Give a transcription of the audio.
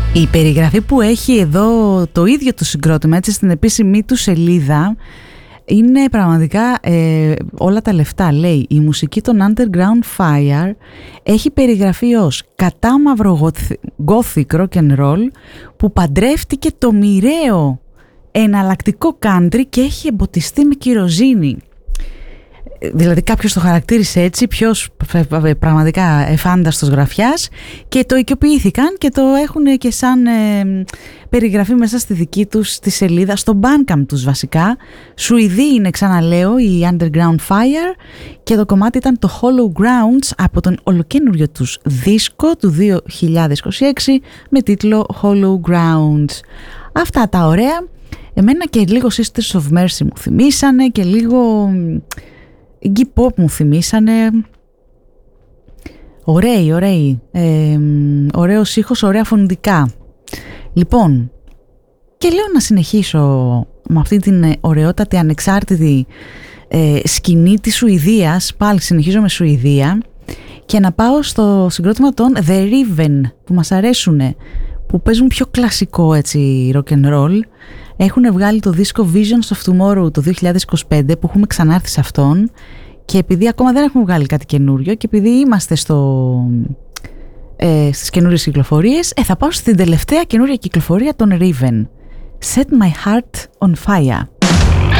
Η περιγραφή που έχει εδώ το ίδιο το συγκρότημα, έτσι, στην επίσημή του σελίδα, είναι πραγματικά όλα τα λεφτά. Λέει, η μουσική των Underground Fire έχει περιγραφεί ως κατάμαυρο gothic rock and roll που παντρεύτηκε το μοιραίο εναλλακτικό country και έχει εμποτιστεί με κυροζίνη. Δηλαδή κάποιος το χαρακτήρισε έτσι, ποιος πραγματικά εφάνταστος γραφιάς, και το οικειοποιήθηκαν και το έχουν και σαν περιγραφή μέσα στη δική τους τη σελίδα, στο Bandcamp τους βασικά. Σουηδοί είναι, ξαναλέω, η Underground Fire, και το κομμάτι ήταν το Hollow Grounds από τον ολοκαίνουριο τους δίσκο του 2026 με τίτλο Hollow Grounds. Αυτά τα ωραία. Εμένα και λίγο Sisters of Mercy μου θυμήσανε και λίγο Iggy Pop μου θυμήσανε. Ωραίοι, ωραίος ήχος, ωραία φωνητικά. Λοιπόν, και λέω να συνεχίσω με αυτή την ωραιότατη ανεξάρτητη σκηνή της Σουηδίας. Πάλι συνεχίζω με Σουηδία και να πάω στο συγκρότημα των The Riven, που μας αρέσουνε, που παίζουν πιο κλασικό, έτσι, rock and roll. Έχουν βγάλει το δίσκο Visions of Tomorrow το 2025, που έχουμε ξανάρθει σε αυτόν, και επειδή ακόμα δεν έχουμε βγάλει κάτι καινούριο και επειδή είμαστε στις καινούριες κυκλοφορίες, θα πάω στην τελευταία καινούρια κυκλοφορία των Riven, Set My Heart on Fire.